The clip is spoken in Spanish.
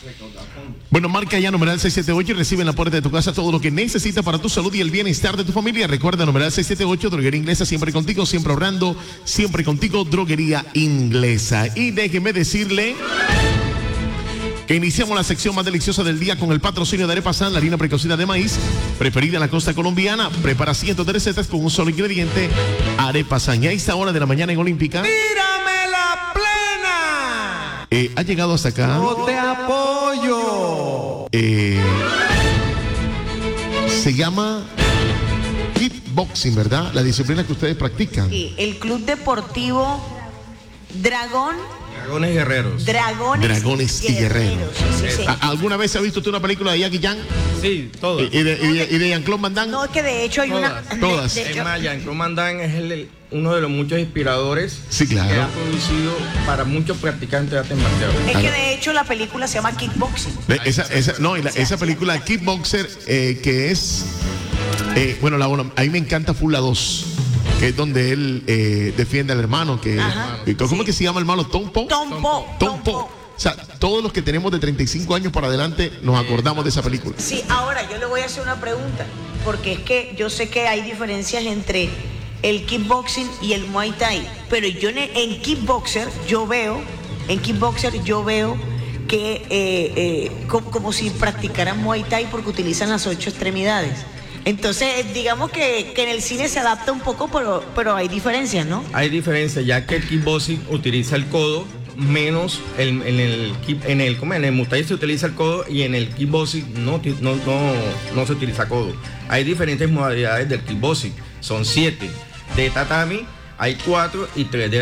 Bueno, marca ya numeral 678 y recibe en la puerta de tu casa todo lo que necesitas para tu salud y el bienestar de tu familia. Recuerda, numeral 678, Droguería Inglesa, siempre contigo, siempre ahorrando, siempre contigo, Droguería Inglesa. Y déjeme decirle que iniciamos la sección más deliciosa del día con el patrocinio de Arepa San, la harina precocida de maíz, preferida en la costa colombiana. Prepara cientos de recetas con un solo ingrediente, Arepa San. Y a esta hora de la mañana en Olímpica. ¡Tírame la plena! Ha llegado hasta acá. ¡No te apoyo! Se llama kickboxing, ¿verdad? La disciplina que ustedes practican. Sí, el Club Deportivo Dragones Guerreros. Dragones y Guerreros. Sí. ¿Alguna vez ha visto usted una película de Jackie Chan? Sí, todas. ¿Y de Jean-Claude Van Damme? No, es que de hecho hay Todas. de Es hecho, más, Jean-Claude Van Damme es uno de los muchos inspiradores Sí, claro. que ha producido para muchos practicantes de artes marciales. es que de hecho la película se llama Kickboxing. Esa película Kickboxer, que es... bueno, a mí me encanta full la 2, que es donde él defiende al hermano. ¿Cómo es que se llama el hermano? Tom Po. O sea, todos los que tenemos de 35 años para adelante nos acordamos de esa película. Sí, ahora yo le voy a hacer una pregunta, porque es que yo sé que hay diferencias entre el kickboxing y el Muay Thai, pero yo en kickboxer yo veo que como si practicaran Muay Thai porque utilizan las 8 extremidades. Entonces, digamos que en el cine se adapta un poco, pero hay diferencias, ¿no? Hay diferencias, ya que el kickboxing utiliza el codo, menos en el Muay Thai se utiliza el codo y en el kickboxing no se utiliza codo. Hay diferentes modalidades del kickboxing, son 7. De tatami hay 4 y 3 de